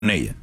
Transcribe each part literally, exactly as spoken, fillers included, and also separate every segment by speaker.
Speaker 1: ella.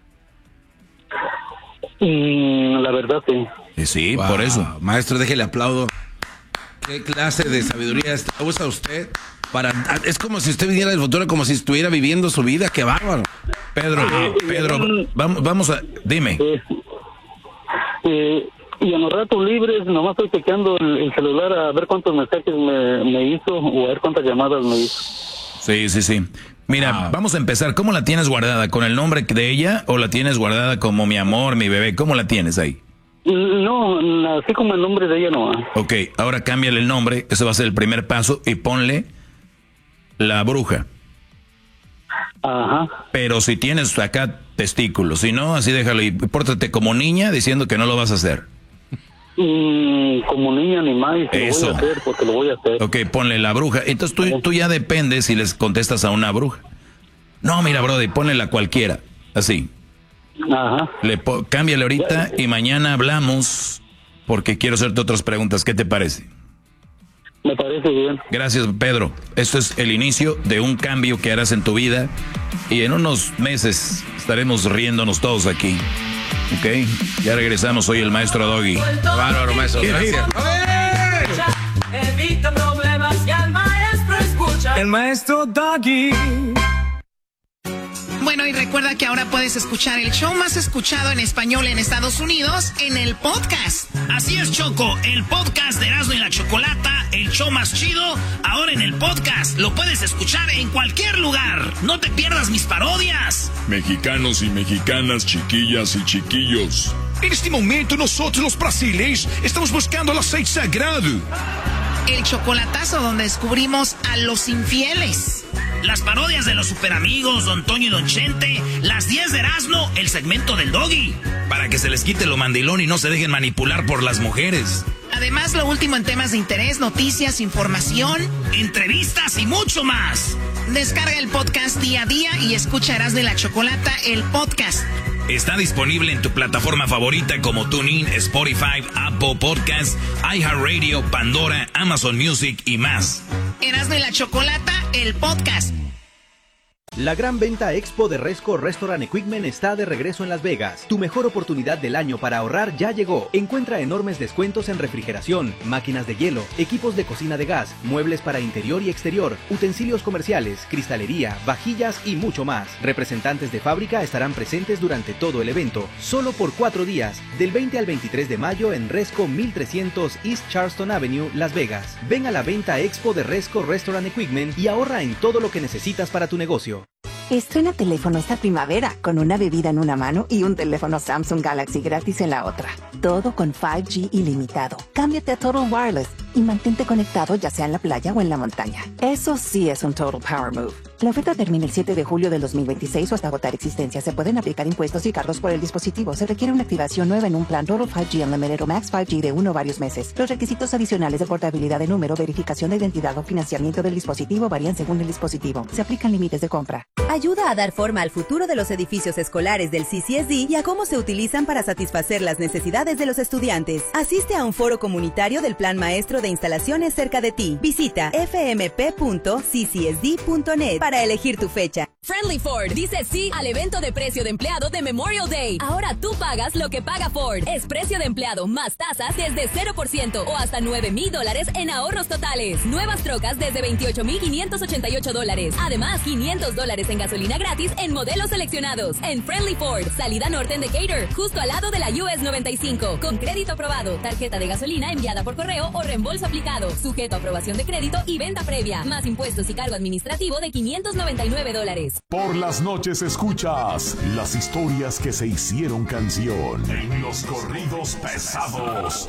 Speaker 2: Mm, la verdad, sí.
Speaker 1: Eh, sí, wow. Por eso.
Speaker 3: Maestro, déjele aplaudo. ¿Qué clase de sabiduría usa usted? Para, es como si usted viviera el futuro, como si estuviera viviendo su vida. ¡Qué bárbaro!
Speaker 1: Pedro, Pedro, vamos, vamos a... Dime.
Speaker 2: Eh, eh, y en los ratos libres, nomás estoy chequeando el, el celular a ver cuántos mensajes me, me hizo o a ver cuántas llamadas me hizo.
Speaker 1: Sí, sí, sí. Mira, ah. vamos a empezar. ¿Cómo la tienes guardada? ¿Con el nombre de ella o la tienes guardada como mi amor, mi bebé? ¿Cómo la tienes ahí?
Speaker 2: No, así como el nombre de ella no.
Speaker 1: Ok, ahora cámbiale el nombre, ese va a ser el primer paso, y ponle La Bruja.
Speaker 2: Ajá.
Speaker 1: Pero si tienes acá testículos, si no, así déjalo y pórtate como niña diciendo que no lo vas a hacer.
Speaker 2: Mm, como niña ni más, y
Speaker 1: Eso.
Speaker 2: Lo voy a hacer porque lo voy a hacer.
Speaker 1: Ok, ponle La Bruja. Entonces tú, tú ya dependes si les contestas a una bruja. No, mira, brother, ponle la cualquiera, así.
Speaker 2: Ajá.
Speaker 1: Le po- cámbiale ahorita y mañana hablamos porque quiero hacerte otras preguntas. ¿Qué te parece?
Speaker 2: Me parece bien.
Speaker 1: Gracias, Pedro. Esto es el inicio de un cambio que harás en tu vida y en unos meses estaremos riéndonos todos aquí. Ok, ya regresamos. Soy el maestro Doggy.
Speaker 3: Bárbaro, maestro. Gracias.
Speaker 4: Evita problemas y al maestro escucha. El maestro Doggy.
Speaker 5: Bueno, y recuerda que ahora puedes escuchar el show más escuchado en español en Estados Unidos en el podcast.
Speaker 6: Así es, Choco, el podcast de Erasmo y la Chocolata, el show más chido, ahora en el podcast. Lo puedes escuchar en cualquier lugar. No te pierdas mis parodias.
Speaker 7: Mexicanos y mexicanas, chiquillas y chiquillos.
Speaker 8: En este momento nosotros los brasileños estamos buscando el aceite sagrado.
Speaker 5: El chocolatazo donde descubrimos a los infieles.
Speaker 6: Las parodias de los superamigos, Don Toño y Don Chente, las diez de Erasmo, el segmento del Doggy.
Speaker 1: Para que se les quite lo mandilón y no se dejen manipular por las mujeres.
Speaker 5: Además, lo último en temas de interés, noticias, información,
Speaker 6: entrevistas y mucho más.
Speaker 5: Descarga el podcast día a día y escucha Erasmo y la Chocolata, el podcast.
Speaker 1: Está disponible en tu plataforma favorita como TuneIn, Spotify, Apple Podcasts, iHeartRadio, Pandora, Amazon Music y más.
Speaker 5: Erasmo y la Chocolata, el podcast.
Speaker 9: La gran venta Expo de Resco Restaurant Equipment está de regreso en Las Vegas. Tu mejor oportunidad del año para ahorrar ya llegó. Encuentra enormes descuentos en refrigeración, máquinas de hielo, equipos de cocina de gas, muebles para interior y exterior, utensilios comerciales, cristalería, vajillas y mucho más. Representantes de fábrica estarán presentes durante todo el evento, solo por cuatro días, del veinte al veintitrés de mayo en Resco mil trescientos East Charleston Avenue, Las Vegas. Ven a la venta Expo de Resco Restaurant Equipment y ahorra en todo lo que necesitas para tu negocio.
Speaker 10: Estrena teléfono esta primavera con una bebida en una mano y un teléfono Samsung Galaxy gratis en la otra. Todo con cinco G ilimitado. Cámbiate a Total Wireless y mantente conectado ya sea en la playa o en la montaña. Eso sí es un Total Power Move. La oferta termina el siete de julio del dos mil veintiséis o hasta agotar existencia. Se pueden aplicar impuestos y cargos por el dispositivo. Se requiere una activación nueva en un plan Total cinco G Unlimited o Max cinco G de uno o varios meses. Los requisitos adicionales de portabilidad de número, verificación de identidad o financiamiento del dispositivo varían según el dispositivo. Se aplican límites de compra.
Speaker 11: Ayuda a dar forma al futuro de los edificios escolares del C C S D y a cómo se utilizan para satisfacer las necesidades de los estudiantes. Asiste a un foro comunitario del Plan Maestro de Instalaciones cerca de ti. Visita f m p punto c c s d punto net para elegir tu fecha.
Speaker 12: Friendly Ford dice sí al evento de precio de empleado de Memorial Day. Ahora tú pagas lo que paga Ford. Es precio de empleado más tasas desde cero por ciento o hasta nueve mil dólares en ahorros totales. Nuevas trocas desde veintiocho mil quinientos ochenta y ocho dólares. Además, quinientos dólares en gasolina gratis en modelos seleccionados. En Friendly Ford, salida norte en Decatur, justo al lado de la U S noventa y cinco. Con crédito aprobado, tarjeta de gasolina enviada por correo o reembolso aplicado. Sujeto a aprobación de crédito y venta previa. Más impuestos y cargo administrativo de quinientos noventa y nueve dólares.
Speaker 7: Por las noches escuchas las historias que se hicieron canción en los corridos pesados.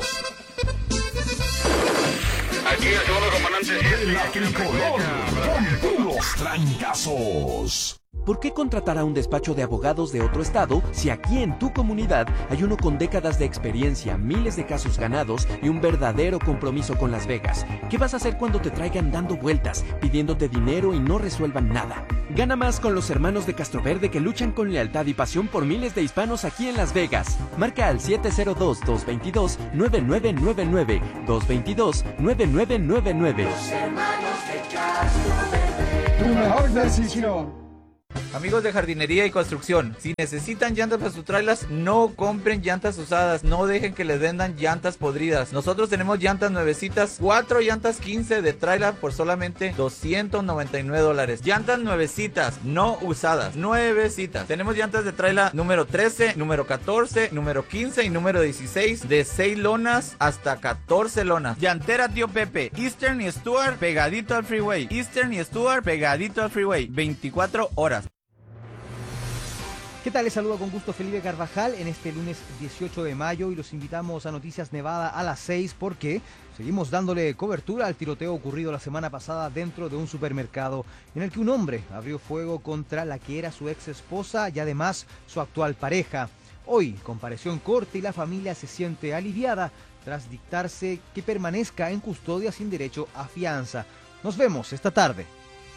Speaker 2: Aquí el segundo comandante.
Speaker 7: De la tricolor, con puros trancazos.
Speaker 9: ¿Por qué contratar a un despacho de abogados de otro estado si aquí en tu comunidad hay uno con décadas de experiencia, miles de casos ganados y un verdadero compromiso con Las Vegas? ¿Qué vas a hacer cuando te traigan dando vueltas, pidiéndote dinero y no resuelvan nada? Gana más con los hermanos de Castroverde que luchan con lealtad y pasión por miles de hispanos aquí en Las Vegas. Marca al siete cero dos, dos dos dos, nueve nueve nueve nueve, dos dos dos, nueve nueve nueve nueve.
Speaker 13: Los hermanos de Castroverde. Tu mejor decisión. Amigos de jardinería y construcción, si necesitan llantas para sus trailers, no compren llantas usadas, no dejen que les vendan llantas podridas. Nosotros tenemos llantas nuevecitas, cuatro llantas quince de trailer por solamente doscientos noventa y nueve dólares. Llantas nuevecitas, no usadas, nuevecitas. Tenemos llantas de trailer número trece, número catorce, número quince y número dieciséis, de seis lonas hasta catorce lonas. Llantera Tío Pepe, Eastern y Stuart pegadito al freeway. Eastern y Stuart pegadito al freeway, veinticuatro horas.
Speaker 14: ¿Qué tal? Les saluda con gusto Felipe Carvajal en este lunes dieciocho de mayo y los invitamos a Noticias Nevada a las seis porque seguimos dándole cobertura al tiroteo ocurrido la semana pasada dentro de un supermercado en el que un hombre abrió fuego contra la que era su ex esposa y además su actual pareja. Hoy compareció en corte y la familia se siente aliviada tras dictarse que permanezca en custodia sin derecho a fianza. Nos vemos esta tarde.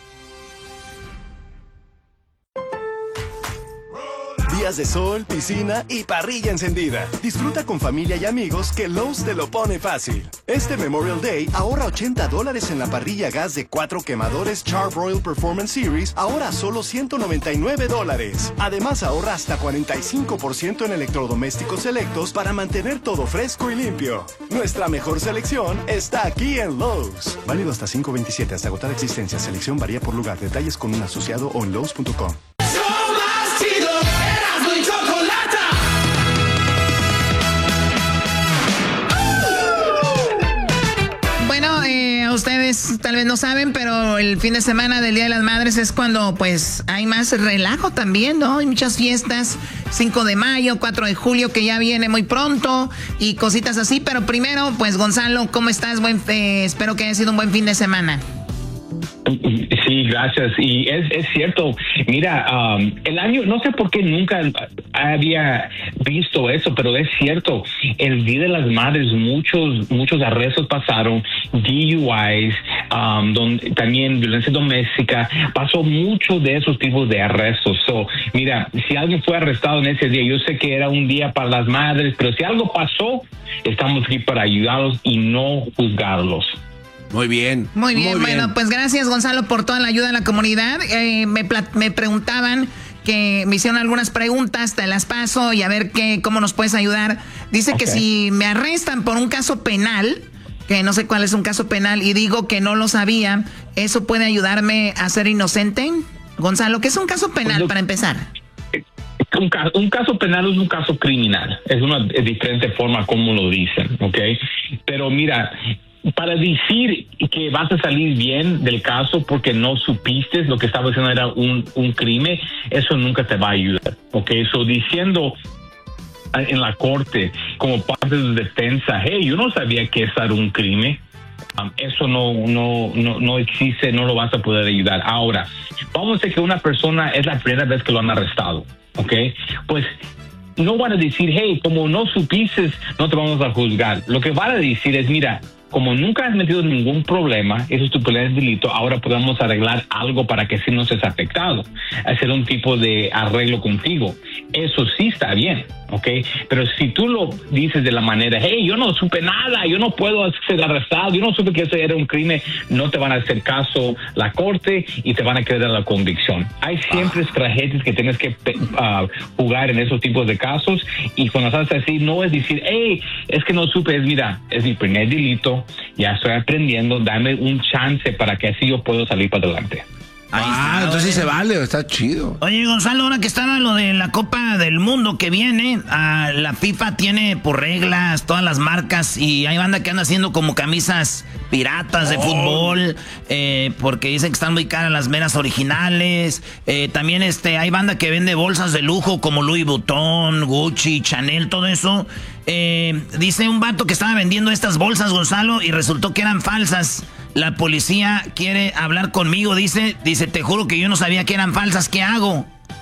Speaker 15: Días de sol, piscina y parrilla encendida. Disfruta con familia y amigos que Lowe's te lo pone fácil. Este Memorial Day ahorra ochenta dólares en la parrilla gas de cuatro quemadores Char-Broil Performance Series, ahora solo ciento noventa y nueve dólares. Además ahorra hasta cuarenta y cinco por ciento en electrodomésticos selectos para mantener todo fresco y limpio. Nuestra mejor selección está aquí en Lowe's. Válido hasta cinco veintisiete, hasta agotar existencia. Selección varía por lugar. Detalles con un asociado o en Lowe's punto com.
Speaker 5: Bueno, eh, ustedes tal vez no saben, pero el fin de semana del Día de las Madres es cuando pues hay más relajo también, ¿no? Hay muchas fiestas, cinco de mayo, cuatro de julio que ya viene muy pronto y cositas así, pero primero pues Gonzalo, ¿cómo estás? Buen, eh, espero que haya sido un buen fin de semana.
Speaker 16: Sí, gracias. Y es, es cierto. Mira, um, el año, no sé por qué nunca había visto eso, pero es cierto. El Día de las Madres, muchos muchos arrestos pasaron, D U Is, um, donde, también violencia doméstica. Pasó mucho de esos tipos de arrestos. So, mira, si alguien fue arrestado en ese día, yo sé que era un día para las madres, pero si algo pasó, estamos aquí para ayudarlos y no juzgarlos.
Speaker 3: Muy bien.
Speaker 5: Muy bien,
Speaker 3: muy
Speaker 5: bueno,
Speaker 3: bien.
Speaker 5: pues gracias Gonzalo por toda la ayuda a la comunidad. Eh, me, me preguntaban, que me hicieron algunas preguntas, te las paso y a ver qué, cómo nos puedes ayudar. Dice okay. que si me arrestan por un caso penal, que no sé cuál es un caso penal, y digo que no lo sabía, ¿eso puede ayudarme a ser inocente? Gonzalo, ¿qué es un caso penal para empezar?
Speaker 16: Un caso, un caso penal es un caso criminal. Es una es diferente forma como lo dicen, ¿ok? Pero mira, para decir que vas a salir bien del caso porque no supiste lo que estaba haciendo era un, un crimen, eso nunca te va a ayudar, ¿ok? So, diciendo en la corte como parte de la defensa, hey, yo no sabía que eso era un crimen, um, eso no, no, no, no existe, no lo vas a poder ayudar. Ahora, vamos a decir que una persona es la primera vez que lo han arrestado, ¿ok? Pues no van a decir, hey, como no supiste, no te vamos a juzgar. Lo que van a decir es, mira, como nunca has metido ningún problema, eso es tu primer delito, ahora podemos arreglar algo para que así no seas afectado, hacer un tipo de arreglo contigo. Eso sí está bien, ¿ok? Pero si tú lo dices de la manera, hey, yo no supe nada, yo no puedo ser arrestado, yo no supe que eso era un crimen, no te van a hacer caso la corte y te van a quedar la convicción. Hay siempre estrategias que tienes que uh, jugar en esos tipos de casos, y cuando estás así, no es decir, hey, es que no supe, es mira, es mi primer delito, ya estoy aprendiendo, dame un chance para que así yo puedo salir para adelante.
Speaker 3: Ah, entonces se vale, está chido.
Speaker 6: Oye, Gonzalo, ahora que estaba lo de la Copa del Mundo que viene, ah, la FIFA tiene por reglas todas las marcas y hay banda que anda haciendo como camisas piratas de oh. fútbol, eh, porque dicen que están muy caras las meras originales. Eh, también este, hay banda que vende bolsas de lujo como Louis Vuitton, Gucci, Chanel, todo eso. Eh, dice un vato que estaba vendiendo estas bolsas, Gonzalo, y resultó que eran falsas. La policía quiere hablar conmigo, dice, dice, te juro que yo no sabía que eran falsas, ¿qué hago?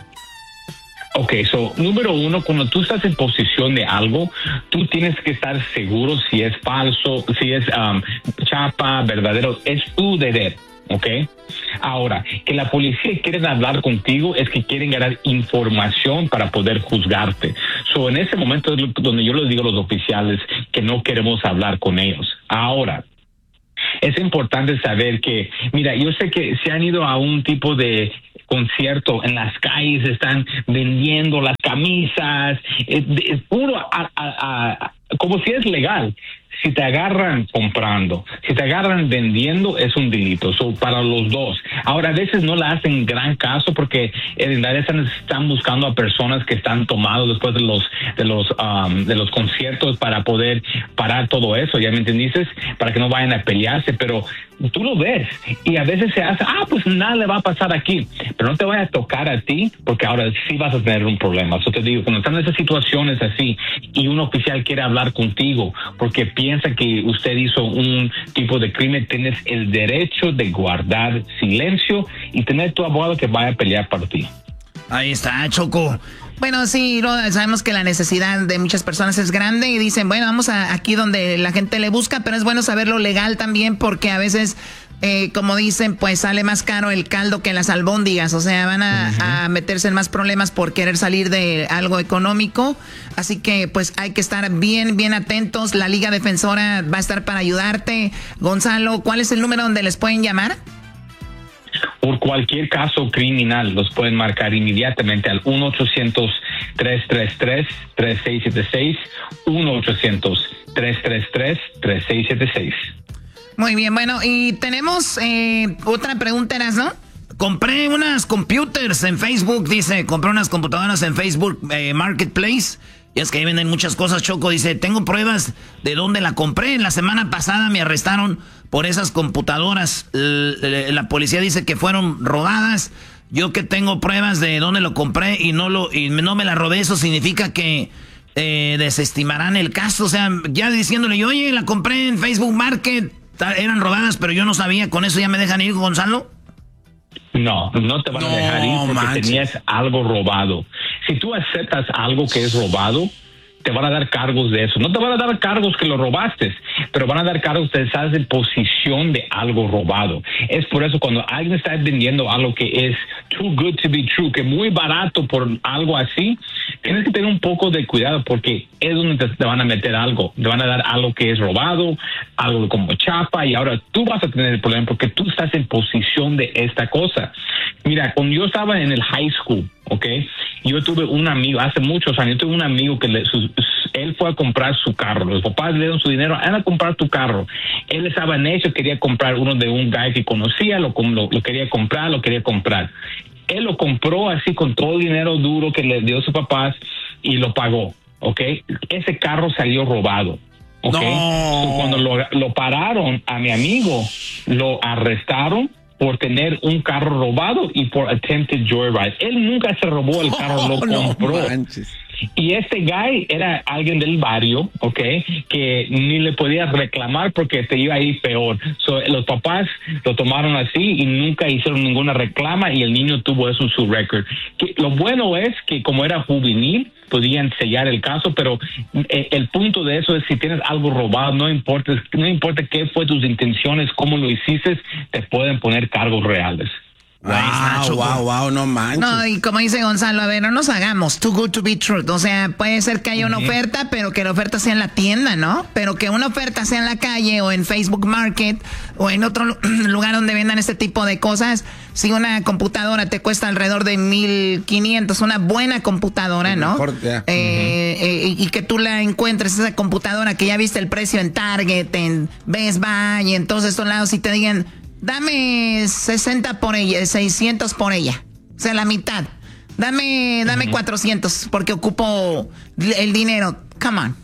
Speaker 16: Ok, so, número uno, cuando tú estás en posesión de algo, tú tienes que estar seguro si es falso, si es um, chapa, verdadero, es tu deber, ok. Ahora, que la policía quiere hablar contigo es que quieren ganar información para poder juzgarte. So, en ese momento es donde yo les digo a los oficiales que no queremos hablar con ellos. Ahora, es importante saber que, mira, yo sé que se han ido a un tipo de concierto, en las calles están vendiendo las camisas, es, es puro a, a, a, como si es legal. Si te agarran comprando, si te agarran vendiendo, es un delito. So, para los dos. Ahora, a veces no le hacen gran caso porque en realidad están, están buscando a personas que están tomados después de los de los um, de los conciertos para poder parar todo eso, ¿ya me entendiste? Para que no vayan a pelearse, pero tú lo ves y a veces se hace, ah, pues nada le va a pasar aquí, pero no te vaya a tocar a ti porque ahora sí vas a tener un problema. Eso te digo, cuando están en esas situaciones así y un oficial quiere hablar contigo porque piensa que usted hizo un tipo de crimen, tienes el derecho de guardar silencio y tener tu abogado que vaya a pelear por ti.
Speaker 6: Ahí está, Choco.
Speaker 5: Bueno, sí, no, sabemos que la necesidad de muchas personas es grande y dicen, bueno, vamos a aquí donde la gente le busca, pero es bueno saberlo legal también porque a veces, eh, como dicen, pues sale más caro el caldo que las albóndigas, o sea, van a, uh-huh. a meterse en más problemas por querer salir de algo económico, así que pues hay que estar bien, bien atentos. La Liga Defensora va a estar para ayudarte. Gonzalo, ¿cuál es el número donde les pueden llamar?
Speaker 16: Por cualquier caso criminal, los pueden marcar inmediatamente al uno ochocientos, tres tres tres, tres seis siete seis, uno ochocientos, tres tres tres, tres seis siete seis.
Speaker 5: Muy bien, bueno, y tenemos eh, otra pregunta, ¿no?
Speaker 6: Compré unas computers en Facebook, dice, compré unas computadoras en Facebook eh, Marketplace. Y es que ahí venden muchas cosas, Choco. Dice, tengo pruebas de dónde la compré. La semana pasada me arrestaron por esas computadoras. L- la policía dice que fueron robadas. Yo que tengo pruebas de dónde lo compré y no lo y no me la robé, eso significa que eh, desestimarán el caso. O sea, ya diciéndole yo, oye, la compré en Facebook Market, eran robadas, pero yo no sabía. ¿Con eso ya me dejan ir, Gonzalo?
Speaker 16: No, no te van no, a dejar ir porque manches. tenías algo robado. Si tú aceptas algo que es robado, te van a dar cargos de eso. No te van a dar cargos que lo robaste, pero van a dar cargos de estar en posición de algo robado. Es por eso cuando alguien está vendiendo algo que es too good to be true, que es muy barato por algo así, tienes que tener un poco de cuidado porque es donde te, te van a meter algo. Te van a dar algo que es robado, algo como chapa, y ahora tú vas a tener el problema porque tú estás en posición de esta cosa. Mira, cuando yo estaba en el high school, ¿ok? Yo tuve un amigo, hace muchos años, yo tuve un amigo que le, su, él fue a comprar su carro. Los papás le dieron su dinero, anda a comprar tu carro. Él estaba necio, quería comprar uno de un guy que conocía, lo, lo, lo quería comprar, lo quería comprar. Él lo compró así con todo el dinero duro que le dio sus papás y lo pagó, ¿ok? Ese carro salió robado. Okay. No. So, cuando lo, lo pararon a mi amigo, lo arrestaron por tener un carro robado y por attempted joyride. Él nunca se robó el carro, oh, lo compró. No y este guy era alguien del barrio, ¿ok? Que ni le podías reclamar porque te iba a ir peor. So, los papás lo tomaron así y nunca hicieron ninguna reclama y el niño tuvo eso en su récord. Lo bueno es que como era juvenil, podían sellar el caso, pero eh, el punto de eso es si tienes algo robado, no importa, no importa qué fue tus intenciones, cómo lo hiciste, te pueden poner cargos reales.
Speaker 3: Wow, wow, wow, no manches.
Speaker 5: No, y como dice Gonzalo, a ver, no nos hagamos too good to be true. O sea, puede ser que haya una uh-huh. oferta, pero que la oferta sea en la tienda, ¿no? Pero que una oferta sea en la calle o en Facebook Market o en otro lugar donde vendan este tipo de cosas. Si una computadora te cuesta alrededor de mil quinientos, una buena computadora, ¿no? Mejor, yeah. eh, uh-huh. eh, y que tú la encuentres, esa computadora que ya viste el precio en Target, en Best Buy y en todos estos lados y te digan, dame sesenta por ella, seiscientos por ella. O sea, la mitad. Dame, dame uh-huh. cuatrocientos porque ocupo el dinero. Come on.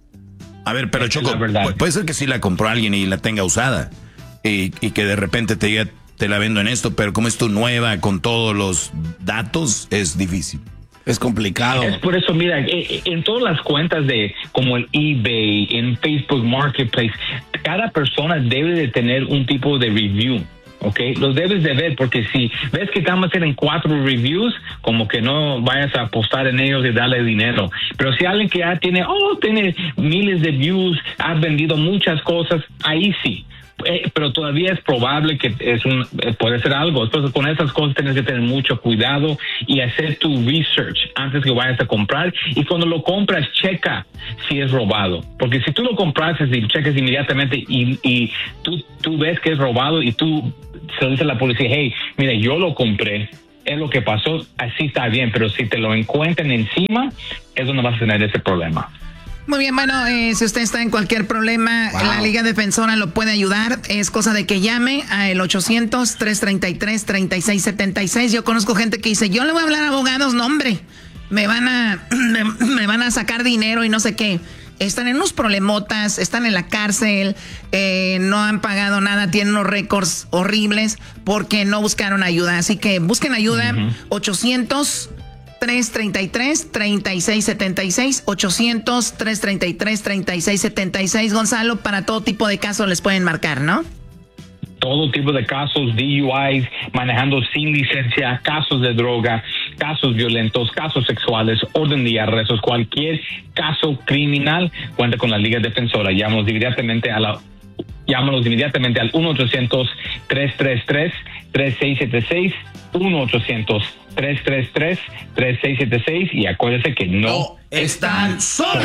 Speaker 1: A ver, pero Choco, puede ser que sí la compró alguien y la tenga usada. Y, y que de repente te diga, te la vendo en esto, pero como es tu nueva con todos los datos, es difícil.
Speaker 3: Es complicado.
Speaker 16: Es por eso, mira, en todas las cuentas de como el eBay, en Facebook Marketplace, cada persona debe de tener un tipo de review, ¿ok? Los debes de ver, porque si ves que están en cuatro reviews, como que no vayas a apostar en ellos y darle dinero. Pero si alguien que ya tiene, oh, tiene miles de views, has vendido muchas cosas, ahí sí. Eh, pero todavía es probable que es un eh, puede ser algo. Entonces con esas cosas tienes que tener mucho cuidado y hacer tu research antes que vayas a comprar, y cuando lo compras checa si es robado, porque si tú lo compras y checas inmediatamente y, y tú, tú ves que es robado y tú se lo dices a la policía, hey, mira, yo lo compré, es lo que pasó, así está bien, pero si te lo encuentran encima, es donde vas a tener ese problema.
Speaker 5: Muy bien, bueno, eh, si usted está en cualquier problema, wow. la Liga Defensora lo puede ayudar. Es cosa de que llame a el ochocientos, tres treinta y tres, treinta y seis setenta y seis. Yo conozco gente que dice, yo le voy a hablar a abogados, no hombre, me van a, me, me van a sacar dinero y no sé qué. Están en unos problemotas, están en la cárcel, eh, no han pagado nada, tienen unos récords horribles porque no buscaron ayuda. Así que busquen ayuda, uh-huh. ochocientos, tres treinta y tres, treinta y seis setenta y seis, ochocientos, tres treinta y tres, treinta y seis setenta y seis. Gonzalo, para todo tipo de casos les pueden marcar, ¿no?
Speaker 16: Todo tipo de casos, D U Is, manejando sin licencia, casos de droga, casos violentos, casos sexuales, orden de arrestos, cualquier caso criminal, cuenta con la Liga Defensora. Llámanos inmediatamente a la Llámanos inmediatamente al uno ochocientos, tres tres tres, tres seis siete seis, uno ochocientos, tres tres tres, tres seis siete seis y acuérdense que no,
Speaker 6: no están solos.